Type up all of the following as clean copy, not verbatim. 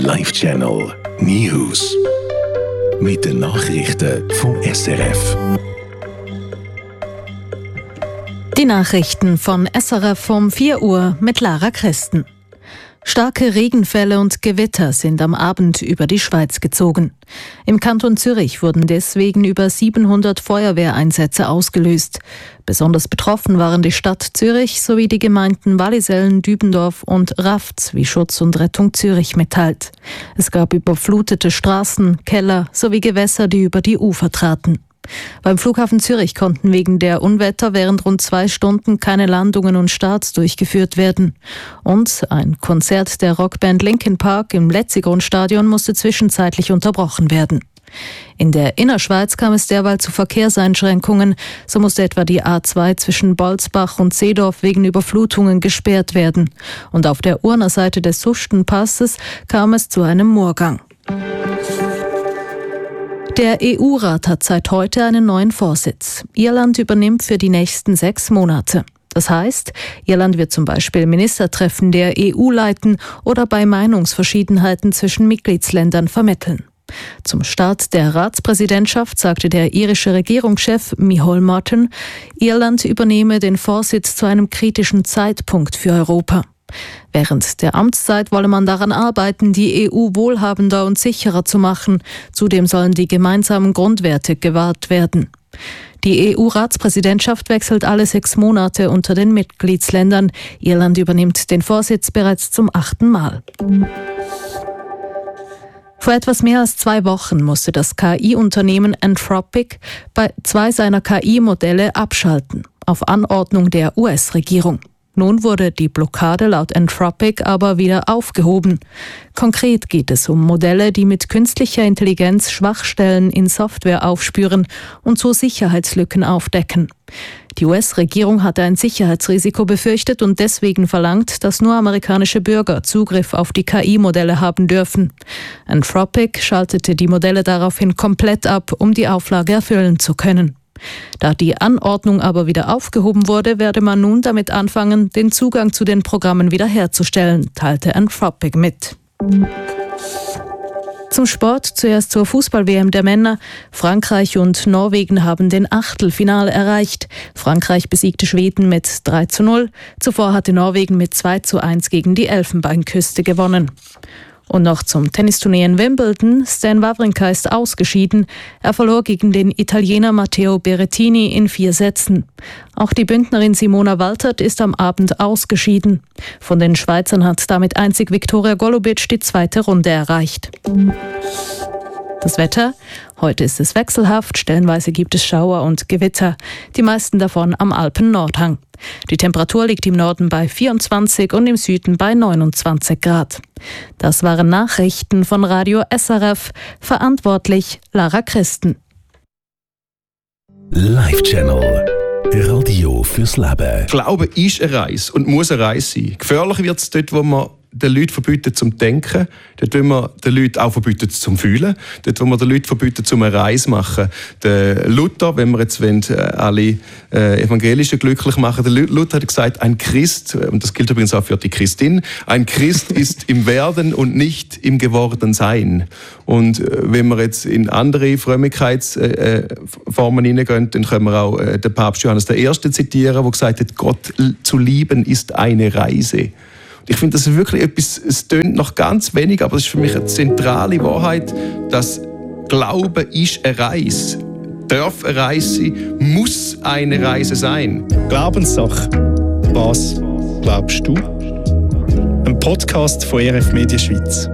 Live Channel News. Mit den Nachrichten vom SRF. Die Nachrichten von SRF um 4 Uhr mit Lara Christen. Starke Regenfälle und Gewitter sind am Abend über die Schweiz gezogen. Im Kanton Zürich wurden deswegen über 700 Feuerwehreinsätze ausgelöst. Besonders betroffen waren die Stadt Zürich sowie die Gemeinden Wallisellen, Dübendorf und Rafts, wie Schutz und Rettung Zürich mitteilt. Es gab überflutete Straßen, Keller sowie Gewässer, die über die Ufer traten. Beim Flughafen Zürich konnten wegen der Unwetter während rund 2 Stunden keine Landungen und Starts durchgeführt werden. Und ein Konzert der Rockband Linkin Park im Letzigrund-Stadion musste zwischenzeitlich unterbrochen werden. In der Innerschweiz kam es derweil zu Verkehrseinschränkungen. So musste etwa die A2 zwischen Bolzbach und Seedorf wegen Überflutungen gesperrt werden. Und auf der Urner Seite des Sustenpasses kam es zu einem Murrgang. Der EU-Rat hat seit heute einen neuen Vorsitz. Irland übernimmt für die nächsten 6 Monate. Das heißt, Irland wird zum Beispiel Ministertreffen der EU leiten oder bei Meinungsverschiedenheiten zwischen Mitgliedsländern vermitteln. Zum Start der Ratspräsidentschaft sagte der irische Regierungschef Micheál Martin, Irland übernehme den Vorsitz zu einem kritischen Zeitpunkt für Europa. Während der Amtszeit wolle man daran arbeiten, die EU wohlhabender und sicherer zu machen. Zudem sollen die gemeinsamen Grundwerte gewahrt werden. Die EU-Ratspräsidentschaft wechselt alle 6 Monate unter den Mitgliedsländern. Irland übernimmt den Vorsitz bereits zum 8. Mal. Vor etwas mehr als 2 Wochen musste das KI-Unternehmen Anthropic bei 2 seiner KI-Modelle abschalten, auf Anordnung der US-Regierung. Nun wurde die Blockade laut Anthropic aber wieder aufgehoben. Konkret geht es um Modelle, die mit künstlicher Intelligenz Schwachstellen in Software aufspüren und so Sicherheitslücken aufdecken. Die US-Regierung hatte ein Sicherheitsrisiko befürchtet und deswegen verlangt, dass nur amerikanische Bürger Zugriff auf die KI-Modelle haben dürfen. Anthropic schaltete die Modelle daraufhin komplett ab, um die Auflage erfüllen zu können. Da die Anordnung aber wieder aufgehoben wurde, werde man nun damit anfangen, den Zugang zu den Programmen wiederherzustellen, teilte Anthropic mit. Zum Sport, zuerst zur Fußball-WM der Männer. Frankreich und Norwegen haben den Achtelfinale erreicht. Frankreich besiegte Schweden mit 3:0. Zuvor hatte Norwegen mit 2:1 gegen die Elfenbeinküste gewonnen. Und noch zum Tennisturnier in Wimbledon. Stan Wawrinka ist ausgeschieden. Er verlor gegen den Italiener Matteo Berrettini in 4 Sätzen. Auch die Bündnerin Simona Waltert ist am Abend ausgeschieden. Von den Schweizern hat damit einzig Viktoria Golubic die 2. Runde erreicht. Das Wetter? Heute ist es wechselhaft, stellenweise gibt es Schauer und Gewitter, die meisten davon am Alpen-Nordhang. Die Temperatur liegt im Norden bei 24 und im Süden bei 29 Grad. Das waren Nachrichten von Radio SRF, verantwortlich Lara Christen. Live Channel. Radio fürs Leben. Glaube ist eine Reise und muss eine Reise sein. Gefährlich wird es dort, wo man den Leuten verbietet zum Denken, dort wo man den Leuten auch verbietet zum Fühlen, dort wo man den Leuten verbietet zum eine Reise zu machen. Der Luther, wenn wir jetzt alle Evangelischen glücklich machen, der Luther hat gesagt, ein Christ, und das gilt übrigens auch für die Christin, ein Christ ist im Werden und nicht im Gewordensein. Und wenn wir jetzt in andere Frömmigkeitsformen hineingehen, dann können wir auch den Papst Johannes I. zitieren, der gesagt hat, Gott zu lieben ist eine Reise. Ich finde, das ist wirklich etwas, es tönt noch ganz wenig, aber es ist für mich eine zentrale Wahrheit, dass Glaube ist eine Reise. Darf eine Reise sein, muss eine Reise sein. Glaubenssache. Was glaubst du? Ein Podcast von RF Media Schweiz.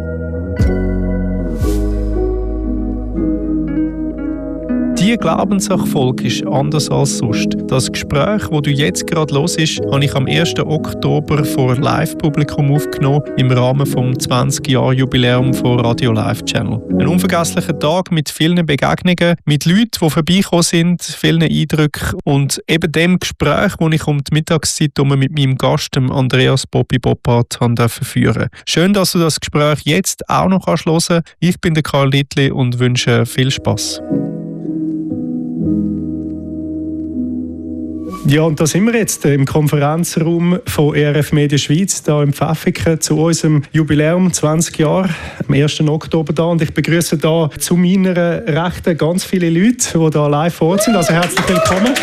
Die Glaubenssache-Folge ist anders als sonst. Das Gespräch, das du jetzt gerade hörst, habe ich am 1. Oktober vor Live-Publikum aufgenommen im Rahmen des 20-Jahr-Jubiläum von Radio Live Channel. Ein unvergesslicher Tag mit vielen Begegnungen, mit Leuten, die vorbeigekommen sind, vielen Eindrücken und eben dem Gespräch, das ich um die Mittagszeit mit meinem Gast, Andreas Bobby Boppard, führen durfte. Schön, dass du das Gespräch jetzt auch noch hören kannst. Ich bin der Karl Littli und wünsche viel Spass. Ja, und da sind wir jetzt im Konferenzraum von ERF Media Schweiz, da im Pfäffiken, zu unserem Jubiläum 20 Jahre, am 1. Oktober da. Und ich begrüße da zu meiner Rechten ganz viele Leute, die da live vor Ort sind. Also herzlich willkommen.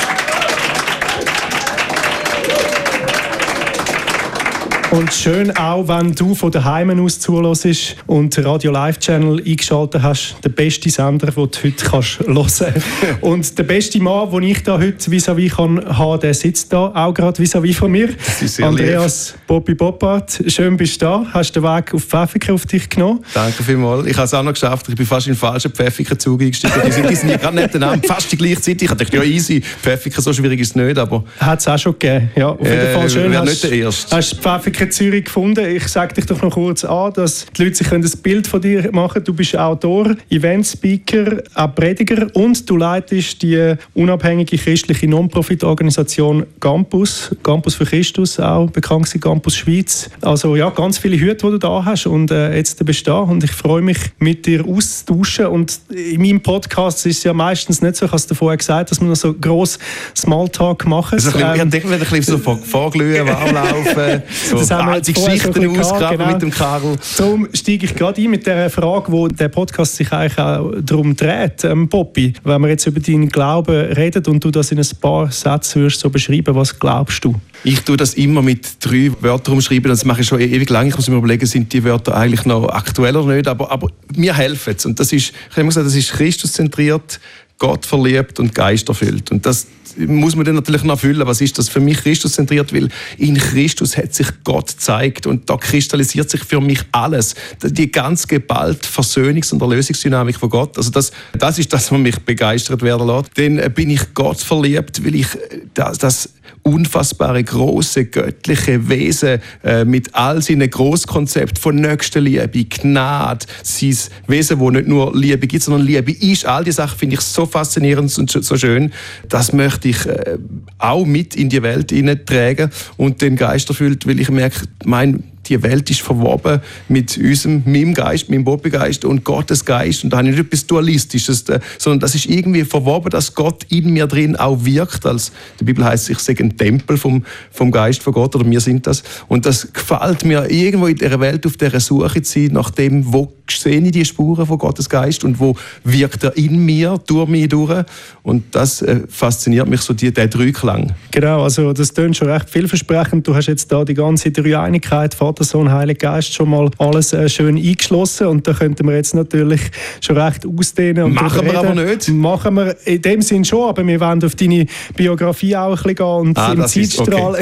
Und schön auch, wenn du von daheim aus zuhörst und den Radio Live Channel eingeschaltet hast, der beste Sender, den du heute hören kannst. Und der beste Mann, den ich da heute vis-à-vis haben, der sitzt da auch gerade vis-à-vis von mir. Andreas Bobby Boppard, schön bist du da. Hast den Weg auf Pfäffiken auf dich genommen? Danke vielmals. Ich habe es auch noch geschafft. Ich bin fast in den falschen Pfäffiken-Zug eingestiegen. Die sind ja gerade nebeneinander, fast die gleichzeitig. Ich dachte, ja easy, Pfäffiken, so schwierig ist es nicht. Hat es auch schon gegeben. Ja, auf jeden Fall schön. Wäre nicht der Erste. Hast Pfäffiken Zürich gefunden. Ich sage dich doch noch kurz an, dass die Leute sich ein Bild von dir machen können. Du bist Autor, Eventspeaker, auch Prediger und du leitest die unabhängige christliche Non-Profit-Organisation Campus für Christus, auch bekannt gewesen, Campus Schweiz. Also ja, ganz viele Hüte, die du da hast und jetzt bist du da und ich freue mich, mit dir auszutauschen. Und in meinem Podcast ist es ja meistens nicht so, ich habe es dir vorher gesagt, dass wir noch so gross Smalltalk machen. Also ich denke, wir ein bisschen so vorglühen, warm laufen. So das haben wir die Geschichten ausgraben genau. Mit dem Karl. Darum steige ich gerade ein mit der Frage, wo der Podcast sich eigentlich auch darum dreht, Bobby. Wenn wir jetzt über deinen Glauben reden und du das in ein paar Sätzen würdest so beschreiben, was glaubst du? Ich tue das immer mit 3 Wörtern umschreiben. Das mache ich schon ewig lang. Ich muss mir überlegen, sind die Wörter eigentlich noch aktuell oder nicht. Aber mir helfen es. Und das ist, ich habe immer gesagt, das ist Christuszentriert, Gott verliebt und geisterfüllt. Und das muss man dann natürlich noch erfüllen. Was ist das für mich Christuszentriert? Weil in Christus hat sich Gott gezeigt und da kristallisiert sich für mich alles. Die ganz geballte Versöhnungs- und Erlösungsdynamik von Gott. Also das ist das, was mich begeistert werden lässt. Dann bin ich Gott verliebt, weil ich das unfassbare, große, göttliche Wesen mit all seinen Grosskonzepten von Nächstenliebe, Gnade, sein Wesen, wo nicht nur Liebe gibt, sondern Liebe ist. All diese Sachen finde ich so faszinierend und so schön. Das möchte ich auch mit in die Welt hineintragen und den Geist erfüllt, weil ich merke, die Welt ist verwoben mit meinem Geist, meinem Bobby-Geist und Gottes Geist. Und da habe ich nicht etwas Dualistisches, sondern das ist irgendwie verwoben, dass Gott in mir drin auch wirkt. Als die Bibel heisst, ich sage ein Tempel vom Geist von Gott, oder wir sind das. Und das gefällt mir, irgendwo in dieser Welt auf dieser Suche zu sein, nach dem, wo sehe ich die Spuren von Gottes Geist und wo wirkt er in mir, durch mich durch. Und das fasziniert mich, so der Dreiklang. Genau, also das klingt schon recht vielversprechend. Du hast jetzt da die ganze Dreieinigkeit, Vater, Sohn, Heiliger Geist schon mal alles schön eingeschlossen und da könnten wir jetzt natürlich schon recht ausdehnen. Und machen wir aber nicht. Machen wir in dem Sinn schon, aber wir wollen auf deine Biografie auch ein bisschen gehen und im Zeitstrahl.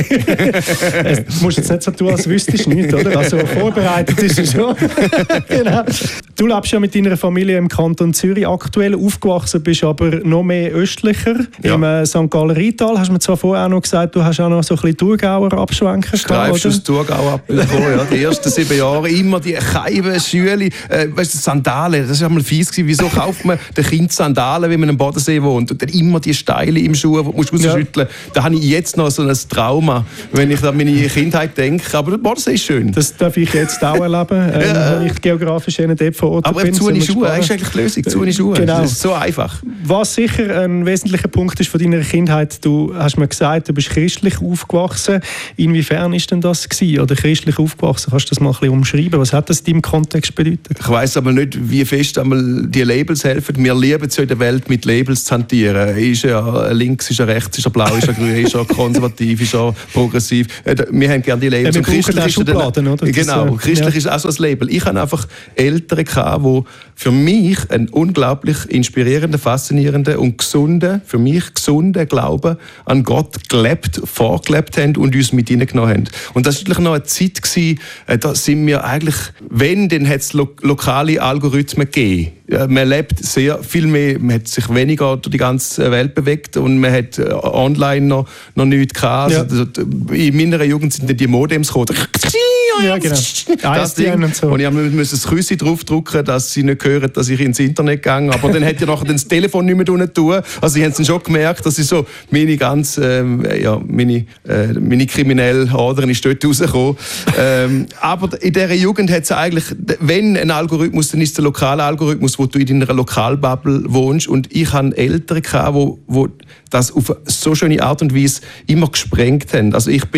Okay. Du musst jetzt nicht so tun, als wüsstest du nichts, oder? Also vorbereitet ist es schon. Genau. Du lebst ja mit deiner Familie im Kanton Zürich aktuell, aufgewachsen bist aber noch mehr östlicher, im St. Galler Rheintal. Hast du mir zwar vorher auch noch gesagt, du hast auch noch so ein bisschen Thurgauer Abschwenken gehabt, oder? Thurgau abbekommen, ja. Die ersten 7 Jahre immer die Scheiben, Schüle, Sandalen. Das war mal fies gewesen. Wieso kauft man den Kind Sandalen, wenn man am Bodensee wohnt? Und dann immer die Steile im Schuh, die musst du rausschütteln. Da habe ich jetzt noch so ein Trauma, wenn ich an meine Kindheit denke. Aber der Bodensee ist schön. Das darf ich jetzt auch erleben, wenn ich geografisch dort vor Ort bin. Aber zu eine Schuhe, das ist eigentlich die Lösung. Zu eine Schuhe. Genau. Das ist so einfach. Was sicher ein wesentlicher Punkt ist von deiner Kindheit, du hast mir gesagt, du bist christlich aufgewachsen. Inwiefern ist denn das gewesen? Oder christlich aufgewachsen? Kannst du das mal ein bisschen umschreiben? Was hat das in deinem Kontext bedeutet? Ich weiss aber nicht, wie fest die Labels helfen. Wir lieben es ja in der Welt, mit Labels zu hantieren. Ist er links, ist er rechts, ist er blau, ist er grün, ist er konservativ, ist er progressiv. Wir haben gerne die Labels. Wir brauchen auch Schubladen, oder? Genau, christlich ist auch so ein Label. Ich hatte einfach Eltern, die für mich einen unglaublich inspirierenden, faszinierenden und gesunden Glauben an Gott vorgelebt haben und uns mit hineingenommen haben. Und das war natürlich noch eine Zeit gewesen, da sind wir eigentlich, dann hat es lokale Algorithmen gegeben. Man lebt sehr viel mehr, man hat sich weniger durch die ganze Welt bewegt und man hat online noch nichts gehabt. Ja. Also, in meiner Jugend sind dann die Modems gekommen. Ja, genau. Das Ding. Und so. Und ich musste das Küssi draufdrücken, dass sie nicht hören, dass ich ins Internet gehe. Aber dann hat ja nachher das Telefon nicht mehr tun. Also sie haben es schon gemerkt, dass ich so meine kriminelle Adern ist dort rausgekommen. Aber in dieser Jugend hat es eigentlich, wenn ein Algorithmus, dann ist es der lokale Algorithmus, wo du in deiner Lokalbubble wohnst. Und ich hatte Eltern, die das auf so schöne Art und Weise immer gesprengt haben. Also ich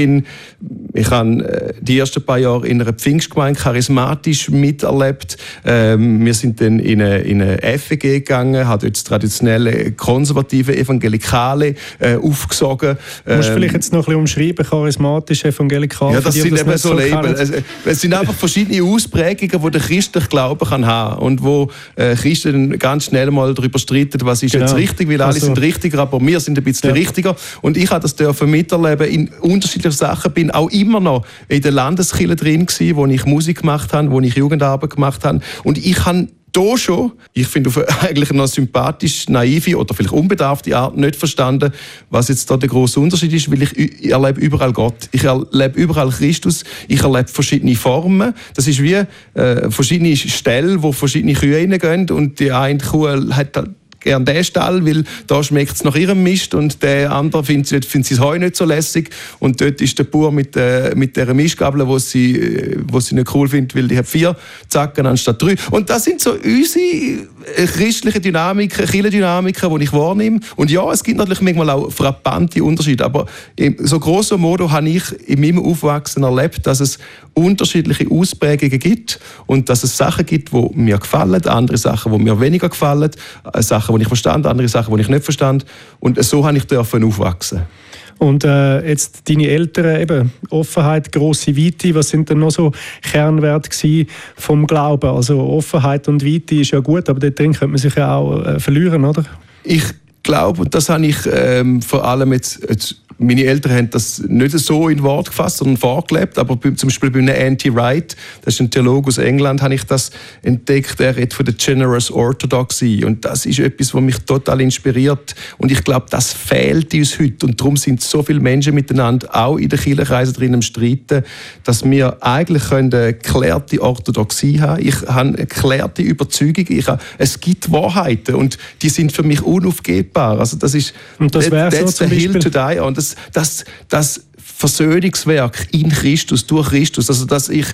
habe die ersten paar Jahre in einer Pfingstgemeinde charismatisch miterlebt. Wir sind dann in eine FEG gegangen, haben dort das traditionelle konservative Evangelikale aufgesogen. Du musst vielleicht jetzt noch ein bisschen umschreiben, charismatisch, evangelikal. Ja, das sind eben so Label. Es sind einfach verschiedene Ausprägungen, die der christliche Glaube kann haben und wo Christen ganz schnell mal darüber streiten, was ist jetzt richtig, weil alle sind richtiger, aber wir sind ein bisschen richtiger. Und ich durfte miterleben in unterschiedlichen Sachen, bin auch immer noch in der Landeskirche drin gewesen, wo ich Musik gemacht habe, wo ich Jugendarbeit gemacht habe. Und ich habe da schon, ich finde auf eigentlich eine sympathisch, naive oder vielleicht unbedarfte Art nicht verstanden, was jetzt da der grosse Unterschied ist, weil ich erlebe überall Gott. Ich erlebe überall Christus. Ich erlebe verschiedene Formen. Das ist wie verschiedene Ställe, wo verschiedene Kühe reingehen und die eine Kuh hat gern den Stall, weil da schmeckt es nach ihrem Mist und der andere findet sie das Heu nicht so lässig und dort ist der Bauer mit dieser Mistgabel, wo sie nicht cool findet, weil die hat 4 Zacken anstatt 3. Und das sind so unsere christliche Dynamiken, Kirchendynamiken, die ich wahrnehme. Und ja, es gibt natürlich manchmal auch frappante Unterschiede, aber so grosso modo habe ich in meinem Aufwachsen erlebt, dass es unterschiedliche Ausprägungen gibt und dass es Sachen gibt, die mir gefallen, andere Sachen, die mir weniger gefallen, Sachen, die ich verstand, andere Sachen, die ich nicht verstand. Und so habe ich aufwachsen. Und jetzt deine Eltern, eben Offenheit, grosse Weite, was sind denn noch so Kernwerte vom Glauben? Also Offenheit und Weite ist ja gut, aber dort drin könnte man sich ja auch verlieren, oder? Ich glaube, und das habe ich vor allem jetzt meine Eltern haben das nicht so in Wort gefasst, sondern vorgelebt. Aber zum Beispiel bei einem N.T. Wright, das ist ein Theologe aus England, habe ich das entdeckt. Er redet von der Generous Orthodoxy. Und das ist etwas, was mich total inspiriert. Und ich glaube, das fehlt uns heute. Und darum sind so viele Menschen miteinander, auch in den Kirchenkreisen drin, am Streiten, dass wir eigentlich eine geklärte Orthodoxie haben. Ich habe eine geklärte Überzeugung. Es gibt Wahrheiten und die sind für mich unaufgebbar. Also das ist und das that's so the hill to die on. Das Versöhnungswerk in Christus, durch Christus, also dass ich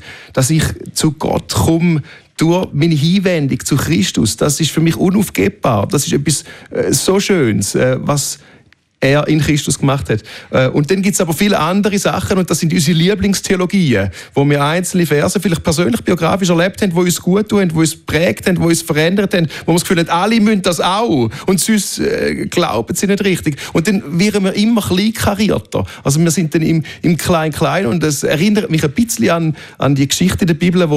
zu Gott komme, durch meine Hinwendung zu Christus, das ist für mich unaufgebbar. Das ist etwas so Schönes, was er in Christus gemacht hat. Und dann gibt es aber viele andere Sachen und das sind unsere Lieblingstheologien, wo wir einzelne Verse vielleicht persönlich biografisch erlebt haben, die uns gut tun, die uns prägt haben, die uns verändert haben, wo wir das Gefühl haben, alle müssen das auch und sonst glauben sie nicht richtig. Und dann werden wir immer kleinkarierter. Also wir sind dann im Klein-Klein und das erinnert mich ein bisschen an die Geschichte in der Bibel,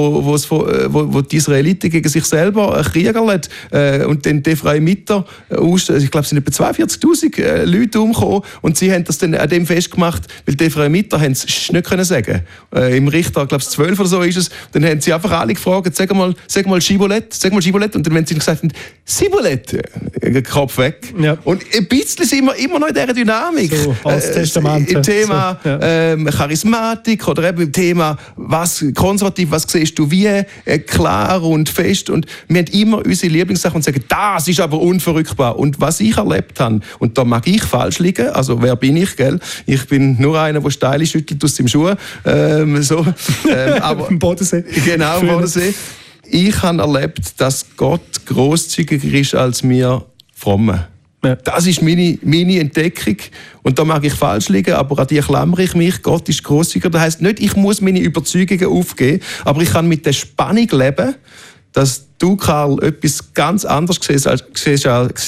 wo die Israeliten gegen sich selber kriegerten und dann die Ephraimiter, ich glaube es sind etwa 42'000 Leute umgekommen und sie haben das dann an dem festgemacht, weil die Ephraimiter haben es nicht können sagen. Im Richter, glaube ich 12 oder so ist es, dann haben sie einfach alle gefragt, sag mal Schibolett, und dann haben sie gesagt, Sibolett, Kopf weg. Ja. Und ein bisschen sind wir immer noch in dieser Dynamik. So, als Testament. Im Thema Charismatik oder eben im Thema was konservativ, was siehst du wie, klar und fest und wir haben immer unsere Lieblingssachen und sagen, das ist aber unverrückbar. Und was ich erlebt habe, und da mag ich falsch liegen, also wer bin ich, gell? Ich bin nur einer, der Steine schüttelt aus dem Schuh. Aber im Bodensee. Genau, im Bodensee. Ich habe erlebt, dass Gott grosszügiger ist als wir Frommen. Ja. Das ist meine Entdeckung. Und da mag ich falsch liegen, aber an die klammere ich mich. Gott ist grosszügiger. Das heisst nicht, ich muss meine Überzeugungen aufgeben, aber ich kann mit der Spannung leben, dass du, Karl, etwas ganz anderes siehst als ich.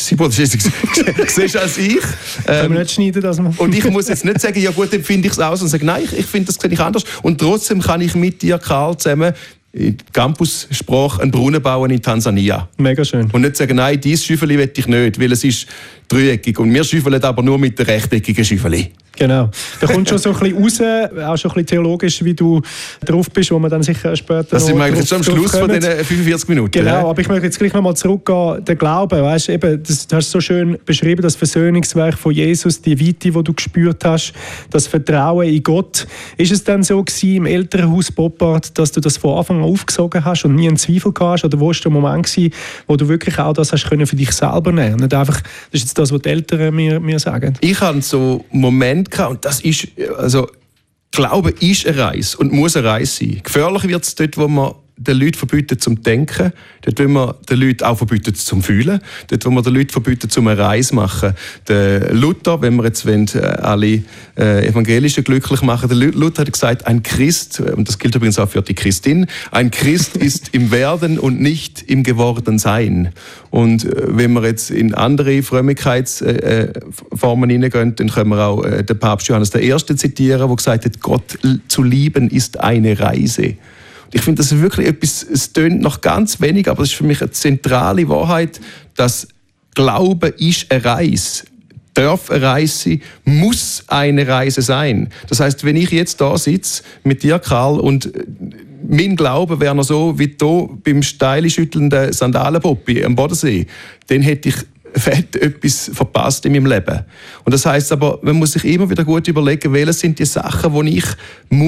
Können wir nicht schneiden, das mal. Und ich muss jetzt nicht sagen, ja gut, dann finde ich es aus und sagen, nein, ich finde, das sehe ich anders. Und trotzdem kann ich mit dir, Karl, zusammen in Campussprache einen Brunnen bauen in Tansania. Mega schön. Und nicht sagen, nein, dieses Schäufeli will ich nicht, weil es ist dreieckig. Und wir schäufeln aber nur mit der rechteckigen Schäufeli. Genau. Da kommt schon so ein bisschen raus, auch schon ein bisschen theologisch, wie du drauf bist, wo man dann sicher später das sind wir eigentlich schon am Schluss von diesen 45 Minuten. Genau, aber ich möchte jetzt gleich nochmal zurückgehen, der Glaube, weißt, eben, du hast so schön beschrieben, das Versöhnungswerk von Jesus, die Weite, die du gespürt hast, das Vertrauen in Gott. Ist es dann so gewesen, im Elternhaus Boppard, dass du das von Anfang an aufgesogen hast und nie einen Zweifel gehabt hast, oder wo war der Moment gewesen, wo du wirklich auch das hast können für dich selber nehmen? Nicht einfach, das ist jetzt das, was die Eltern mir sagen. Ich hatte so Momente gehabt, und das ist, also Glaube ist eine Reise und muss eine Reise sein. Gefährlich wird es dort, wo man den Leuten verbieten zum Denken, dort wollen wir den Leuten auch verbieten zum Fühlen, dort wollen wir den Leuten verbieten zum eine Reise machen. Der Luther, wenn wir jetzt alle Evangelischen glücklich machen, der Luther hat gesagt, ein Christ, und das gilt übrigens auch für die Christin, ein Christ ist im Werden und nicht im Gewordensein. Und wenn wir jetzt in andere Frömmigkeitsformen hineingehen, dann können wir auch den Papst Johannes I. zitieren, der gesagt hat, Gott zu lieben ist eine Reise. Und ich finde, das ist wirklich etwas, es tönt noch ganz wenig, aber es ist für mich eine zentrale Wahrheit, dass Glaube ist eine Reise. Darf eine Reise sein, muss eine Reise sein. Das heisst, wenn ich jetzt da sitze mit dir, Karl, und mein Glaube wäre noch so wie hier beim steil schüttelnden Sandalenpoppi am Bodensee, dann hätte ich etwas verpasst in meinem Leben. Und das heisst aber, man muss sich immer wieder gut überlegen, welche sind die Sachen, die ich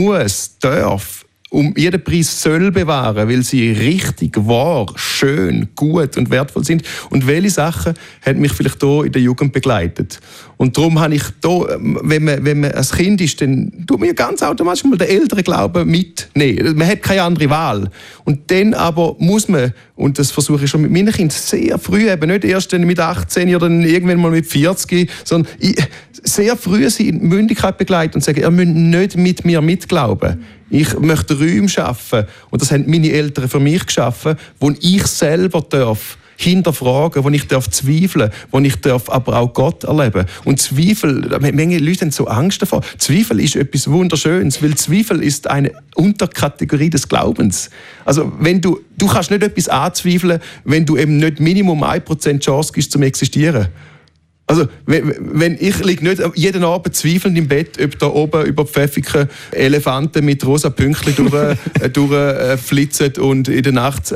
darf, um jeden Preis soll bewahren, weil sie richtig, wahr, schön, gut und wertvoll sind. Und welche Sachen haben mich vielleicht hier in der Jugend begleitet. Und darum habe ich hier, wenn man als Kind ist, dann tut man ganz automatisch mal den älteren Glauben mitnehmen. Man hat keine andere Wahl. Und dann aber muss man, und das versuche ich schon mit meinen Kindern sehr früh, eben nicht erst mit 18 oder dann irgendwann mal mit 40, sondern sehr früh sie in Mündigkeit begleiten und sagen, ihr müsst nicht mit mir mitglauben. Ich möchte Räume schaffen, und das haben meine Eltern für mich geschaffen, wo ich selber darf hinterfragen, wo ich darf zweifeln, wo ich darf aber auch Gott erleben. Und Zweifel, manche Leute haben so Angst davor. Zweifel ist etwas Wunderschönes, weil Zweifel ist eine Unterkategorie des Glaubens. Also wenn du kannst nicht etwas anzweifeln, wenn du eben nicht Minimum 1% Chance gibst zum Existieren. Also, wenn ich liege nicht jeden Abend zweifelnd im Bett, ob da oben über Pfäffiken Elefanten mit rosa Pünktchen durchflitzen und in der Nacht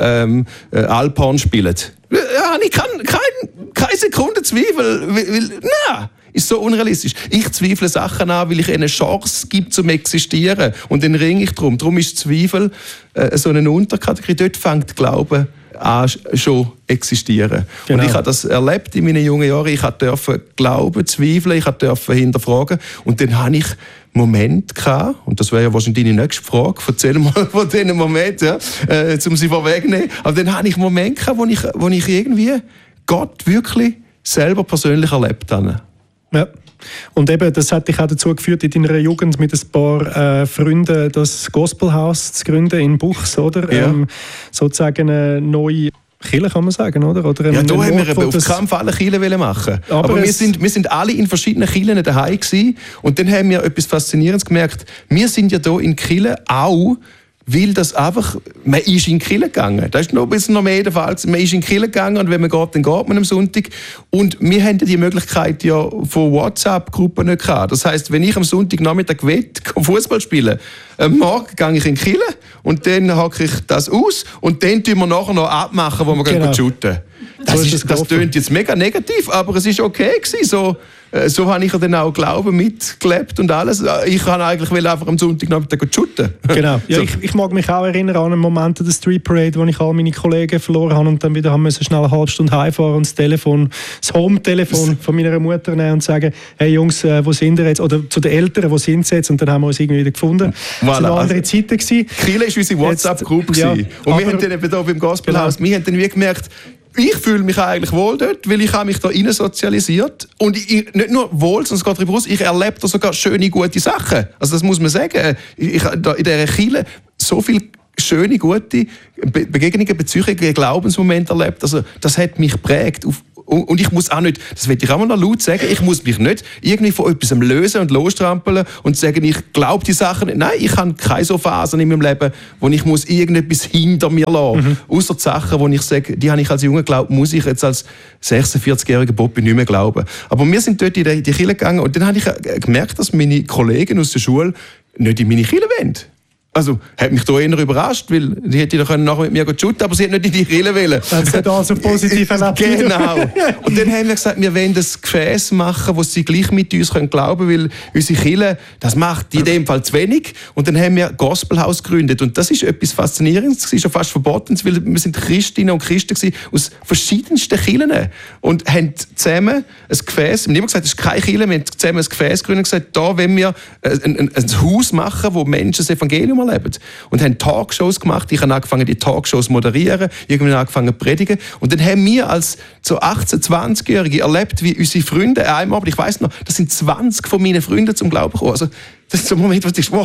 Alphorn spielen. Ja, ich kann keine Sekunde Zweifel, nein, ist so unrealistisch. Ich zweifle Sachen an, weil ich ihnen eine Chance gibt zum Existieren, und dann ringe ich drum. Darum ist Zweifel so eine Unterkategorie. Dort fängt Glauben an schon existieren. Genau. Und ich habe das erlebt in meinen jungen Jahren. Ich durfte glauben, zweifeln, ich durfte hinterfragen. Und dann hatte ich Momente gehabt, und das wäre ja wahrscheinlich deine nächste Frage, erzähl mal von diesen Momenten, um sie vorwegzunehmen. Aber dann hatte ich Momente gehabt, wo ich irgendwie Gott wirklich selber persönlich erlebt habe. Ja. Und eben, das hat dich auch dazu geführt, in deiner Jugend mit ein paar Freunden das Gospelhaus zu gründen in Buchs, oder? Ja. Sozusagen eine neue Kirche, kann man sagen, oder? Oder ja, da haben wir auf keinen Fall eine Kirche machen. Aber wir sind alle in verschiedenen Kirchen daheim gewesen, und dann haben wir etwas Faszinierendes gemerkt. Wir sind ja hier in Kirche auch, weil das einfach, man ist in die Kirche gegangen. Das ist noch ein bisschen mehr der Fall. Man ist in die Kirche gegangen, und wenn man geht, dann geht man am Sonntag. Und wir haben die Möglichkeit ja von WhatsApp-Gruppen nicht gehabt. Das heisst, wenn ich am Sonntagnachmittag Fußball spielen will, morgen gehe ich in die Kirche und dann hacke ich das aus und dann tun wir nachher noch abmachen, wo wir gehen shooten. Das tönt jetzt mega negativ, aber es war okay gewesen. So habe ich ja dann auch Glauben mitgelebt und alles. Ich kann eigentlich einfach am Sonntagnachmittag shooten. Genau. Ja, so. Ich mag mich auch erinnern an einen Moment an der Street Parade, wo ich all meine Kollegen verloren habe und dann wieder haben müssen schnell eine halbe Stunde heimfahren und das Home-Telefon von meiner Mutter nehmen und sagen, hey Jungs, wo sind ihr jetzt? Oder zu den Eltern, wo sind sie jetzt? Und dann haben wir uns irgendwie wieder gefunden. Voilà. Das waren andere Zeiten gewesen. Kiel war unsere WhatsApp-Gruppe. Ja, und wir haben dann eben hier beim Gospelhaus, wir haben dann wie gemerkt, ich fühle mich eigentlich wohl dort, weil ich habe mich da rein sozialisiert. Und ich, nicht nur wohl, sondern es geht darüber aus, ich erlebe da sogar schöne, gute Sachen. Also das muss man sagen. Ich habe in dieser Kirche so viele schöne, gute Begegnungen, Beziehungen, Glaubensmomente erlebt. Also das hat mich geprägt. Und ich muss auch nicht, das will ich auch mal noch laut sagen, ich muss mich nicht irgendwie von etwas lösen und losstrampeln und sagen, ich glaube die Sachen nicht. Nein, ich habe keine so Phasen in meinem Leben, wo ich muss irgendetwas hinter mir lassen. Ausser die Sachen, wo ich sage, die habe ich als Junge geglaubt, muss ich jetzt als 46-jähriger Bobby nicht mehr glauben. Aber wir sind dort in die Kirche gegangen und dann habe ich gemerkt, dass meine Kollegen aus der Schule nicht in meine Kirche wollen. Also, hat mich da eher überrascht, weil die hätte nachher mit mir shooten, aber sie hat nicht in die Kirche wollen. Das ist da so positiv erlebt. Genau. Und dann haben wir gesagt, wir wollen das Gefäß machen, wo sie gleich mit uns glauben können, weil unsere Kirche, das macht in dem Fall zu wenig. Und dann haben wir Gospelhaus gegründet. Und das ist etwas Faszinierendes, das ist schon fast verboten, weil wir sind Christinnen und Christen aus verschiedensten Kirchen und haben zusammen ein Gefäß, niemand gesagt, das ist keine Kirche, wir haben zusammen ein Gefäß gegründet und gesagt, da wollen wir ein Haus machen, wo Menschen das Evangelium erleben. Und haben Talkshows gemacht. Ich habe angefangen, die Talkshows zu moderieren, irgendwann angefangen zu predigen. Und dann haben wir als so 18-, 20-Jährige erlebt, wie unsere Freunde einmal, aber ich weiss noch, das sind 20 von meinen Freunden zum Glauben gekommen. Also, das ist so ein Moment, wo du denkst, wow,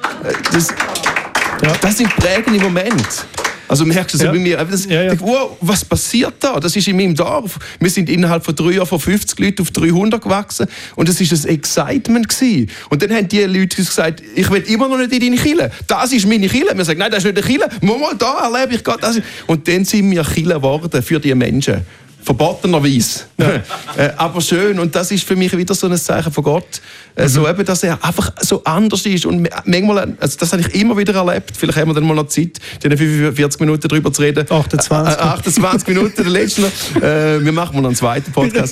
das sind prägende Momente. Also merkst du so bei mir, wow, was passiert da? Das ist in meinem Dorf. Wir sind innerhalb von 3 Jahren von 50 Leuten auf 300 gewachsen und das war ein Excitement gewesen. Und dann haben die Leute gesagt, ich will immer noch nicht in deine Kirche. Das ist meine Kirche. Wir sagen, nein, das ist nicht eine Kirche. Mal da erlebe ich Gott. Und dann sind wir Kirche geworden für die Menschen. Verbotenerweise. Aber schön. Und das ist für mich wieder so ein Zeichen von Gott. So eben, dass er einfach so anders ist. Und manchmal, also das habe ich immer wieder erlebt. Vielleicht haben wir dann mal noch Zeit, in 45 Minuten darüber zu reden. 28 Minuten, der letzte noch. Wir machen mal einen zweiten Podcast.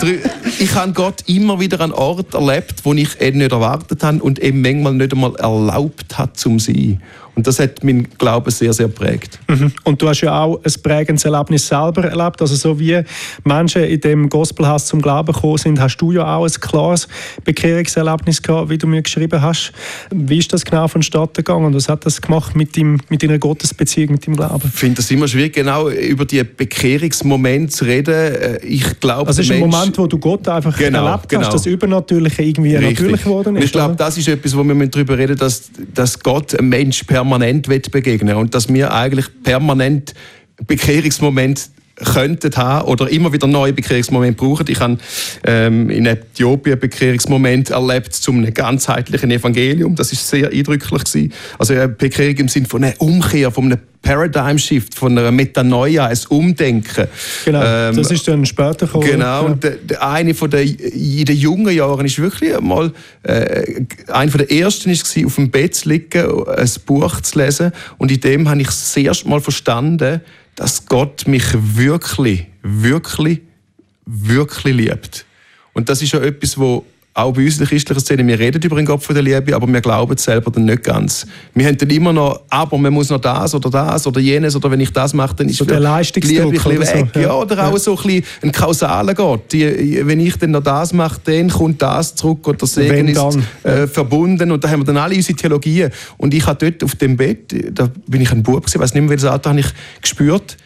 Ich habe Gott immer wieder an Ort erlebt, wo ich eben nicht erwartet habe und eben manchmal nicht einmal erlaubt hat, zum sein. Und das hat meinen Glauben sehr, sehr geprägt. Und du hast ja auch ein prägendes Erlebnis selber erlebt. Also so wie Menschen in dem Gospelhaus zum Glauben gekommen sind, hast du ja auch ein klares Bekehrungserlebnis gehabt, wie du mir geschrieben hast. Wie ist das genau vonstatten gegangen und was hat das gemacht mit deiner Gottesbeziehung, mit deinem Glauben? Ich finde das immer schwierig, genau über die Bekehrungsmomente zu reden. Ich glaube, also es ist ein Moment, wo du Gott einfach erlebt hast, das Übernatürliche irgendwie natürlich geworden ist. Ich glaube, das ist etwas, wo wir darüber reden, dass Gott einem Mensch permanent begegnen will und dass wir eigentlich permanent Bekehrungsmomente könnten haben oder immer wieder neue Bekehrungsmomente brauchen. Ich habe in Äthiopien einen Bekehrungsmoment erlebt zu einem ganzheitlichen Evangelium. Das war sehr eindrücklich gewesen. Also eine Bekehrung im Sinne von einer Umkehr, von einem Paradigm-Shift, von einer Metanoia, ein Umdenken. Genau, das ist dann später gekommen. Genau, und eine von in den jungen Jahren ist wirklich einmal, einer der ersten war, auf dem Bett zu liegen, ein Buch zu lesen. Und in dem habe ich das erste Mal verstanden, dass Gott mich wirklich, wirklich, wirklich liebt. Und das ist ja etwas, wo auch bei uns in der christlichen Szene, wir reden über den Gott von der Liebe, aber wir glauben es selber dann nicht ganz. Wir haben dann immer noch, aber man muss noch das oder jenes, oder wenn ich das mache, dann ist so der Leistungsdruck die Liebe weg. So. Ja, oder auch so ein bisschen ein kausaler Gott. Wenn ich dann noch das mache, dann kommt das zurück und der Segen ist verbunden. Und da haben wir dann alle unsere Theologien. Und ich habe dort auf dem Bett, da bin ich ein Bub gewesen, ich weiss nicht mehr, welches Alter, habe ich gespürt,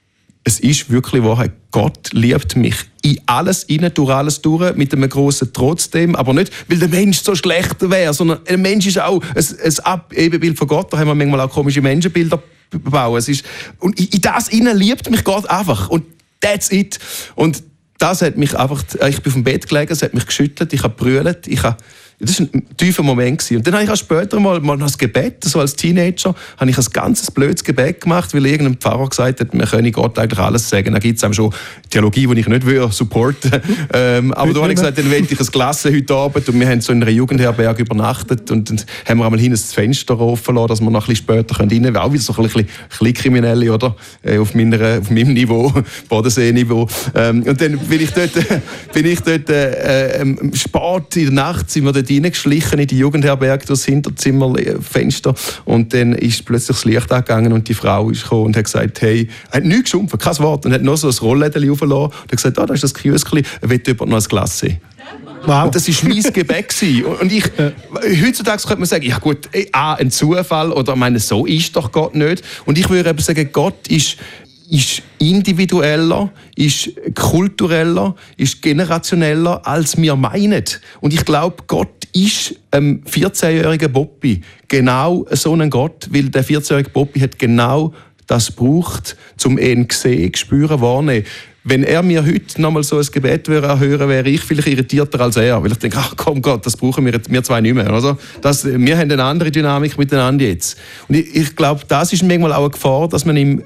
es ist wirklich Wahrheit. Gott liebt mich in alles rein, durch alles durch, mit einem grossen Trotzdem, aber nicht, weil der Mensch so schlecht wäre, sondern ein Mensch ist auch ein Abebenbild von Gott. Da haben wir manchmal auch komische Menschenbilder bauen. Und in das rein liebt mich Gott einfach. Und that's it. Und das hat mich einfach, ich bin auf dem Bett gelegen, es hat mich geschüttelt, ich habe gebrüllt, das war ein tiefer Moment gewesen. Und dann habe ich auch später mal das Gebet, so als Teenager, habe ich ein ganzes blödes Gebet gemacht, weil irgendein Pfarrer gesagt hat, man könne Gott eigentlich alles sagen. Da gibt es schon Theologie, die ich nicht supporten will. Aber da habe ich gesagt, dann will ich ein Glas heute Abend. Und wir haben so in einer Jugendherberge übernachtet und dann haben wir einmal hinten das Fenster offen lassen, dass wir noch ein bisschen später rein können. Auch wieder so ein bisschen Kriminelle, oder? Auf meinem Niveau, Bodensee-Niveau. Und dann bin ich dort spät in der Nacht, sind wir dort reingeschlichen in die Jugendherberge durchs Hinterzimmerfenster und dann ist plötzlich das Licht angegangen und die Frau ist gekommen und hat gesagt, hey, hat nichts geschumpft, kein Wort, und hat noch so ein Rolllädchen aufgelassen und hat gesagt, da ist das Kioskli, will jemand noch ein Glas sehen? Wow. Und das war mein Gebet. Und heutzutage könnte man sagen, ja gut, ein Zufall oder ich meine, so ist doch Gott nicht. Und ich würde eben sagen, Gott ist individueller, ist kultureller, ist generationeller, als wir meinen. Und ich glaube, Gott ist 14-jährigen Bobby genau so ein Gott, weil der 14-jährige Bobby hat genau das gebraucht, um ihn sehen, spüren, wahrnehmen. Wenn er mir heute noch mal so ein Gebet hören würde, wäre ich vielleicht irritierter als er. Weil ich denke, ach komm Gott, das brauchen wir zwei nicht mehr. Also, wir haben eine andere Dynamik miteinander jetzt. Und ich glaube, das ist manchmal auch eine Gefahr, dass man